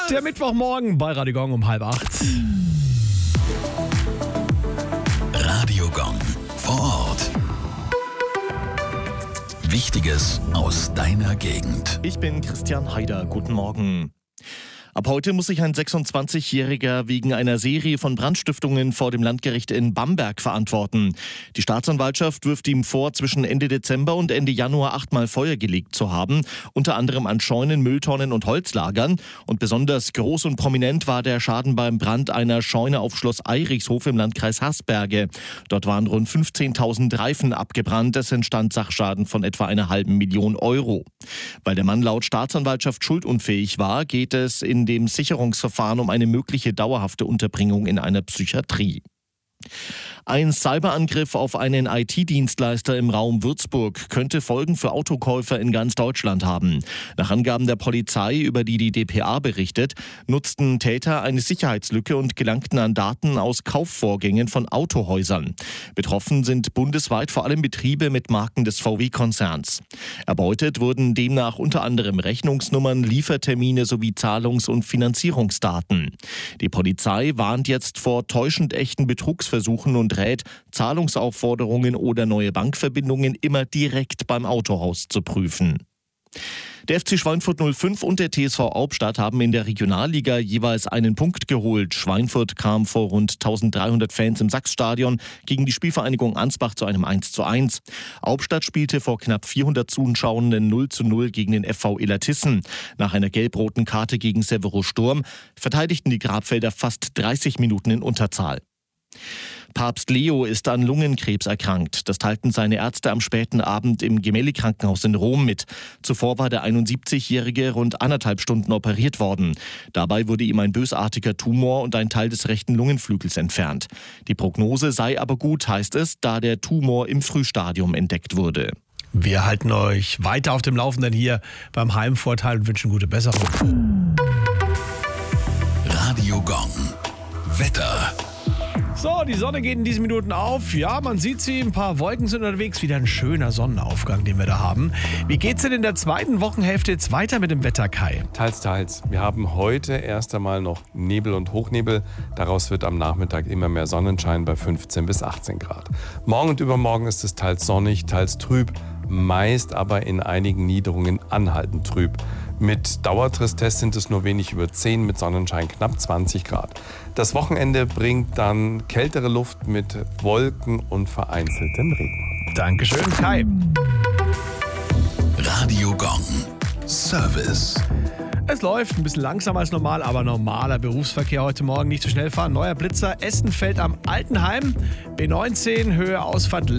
Der Mittwochmorgen bei Radio Gong um 7:30. Radio Gong vor Ort. Wichtiges aus deiner Gegend. Ich bin Christian Haider. Guten Morgen. Ab heute muss sich ein 26-Jähriger wegen einer Serie von Brandstiftungen vor dem Landgericht in Bamberg verantworten. Die Staatsanwaltschaft wirft ihm vor, zwischen Ende Dezember und Ende Januar 8-mal Feuer gelegt zu haben, unter anderem an Scheunen, Mülltonnen und Holzlagern. Und besonders groß und prominent war der Schaden beim Brand einer Scheune auf Schloss Eirichshof im Landkreis Haßberge. Dort waren rund 15.000 Reifen abgebrannt. Es entstand Sachschaden von etwa 500.000 Euro. Weil der Mann laut Staatsanwaltschaft schuldunfähig war, geht es in dem Sicherungsverfahren um eine mögliche dauerhafte Unterbringung in einer Psychiatrie. Ein Cyberangriff auf einen IT-Dienstleister im Raum Würzburg könnte Folgen für Autokäufer in ganz Deutschland haben. Nach Angaben der Polizei, über die die dpa berichtet, nutzten Täter eine Sicherheitslücke und gelangten an Daten aus Kaufvorgängen von Autohäusern. Betroffen sind bundesweit vor allem Betriebe mit Marken des VW-Konzerns. Erbeutet wurden demnach unter anderem Rechnungsnummern, Liefertermine sowie Zahlungs- und Finanzierungsdaten. Die Polizei warnt jetzt vor täuschend echten Betrugsversuchen und rät, Zahlungsaufforderungen oder neue Bankverbindungen immer direkt beim Autohaus zu prüfen. Der FC Schweinfurt 05 und der TSV Albstadt haben in der Regionalliga jeweils einen Punkt geholt. Schweinfurt kam vor rund 1300 Fans im Sachsstadion gegen die Spielvereinigung Ansbach zu einem 1:1. Albstadt spielte vor knapp 400 Zuschauenden 0:0 gegen den FV Illertissen. Nach einer gelb-roten Karte gegen Severo Sturm verteidigten die Grabfelder fast 30 Minuten in Unterzahl. Papst Leo ist an Lungenkrebs erkrankt. Das teilten seine Ärzte am späten Abend im Gemelli-Krankenhaus in Rom mit. Zuvor war der 71-Jährige rund 1,5 Stunden operiert worden. Dabei wurde ihm ein bösartiger Tumor und ein Teil des rechten Lungenflügels entfernt. Die Prognose sei aber gut, heißt es, da der Tumor im Frühstadium entdeckt wurde. Wir halten euch weiter auf dem Laufenden hier beim Heimvorteil und wünschen gute Besserung. Radio Gong. Wetter. So, die Sonne geht in diesen Minuten auf. Ja, man sieht sie, ein paar Wolken sind unterwegs. Wieder ein schöner Sonnenaufgang, den wir da haben. Wie geht's denn in der zweiten Wochenhälfte jetzt weiter mit dem Wetter, Kai? Teils, teils. Wir haben heute erst einmal noch Nebel und Hochnebel. Daraus wird am Nachmittag immer mehr Sonnenschein bei 15 bis 18 Grad. Morgen und übermorgen ist es teils sonnig, teils trüb, meist aber in einigen Niederungen anhaltend trüb. Mit Dauertristesse sind es nur wenig über 10, mit Sonnenschein knapp 20 Grad. Das Wochenende bringt dann kältere Luft mit Wolken und vereinzeltem Regen. Dankeschön, Kai. Radio Gong. Service. Es läuft ein bisschen langsamer als normal, aber normaler Berufsverkehr heute Morgen. Nicht zu schnell fahren. Neuer Blitzer, Estenfeld am Altenheim. B19, Höhe Ausfahrt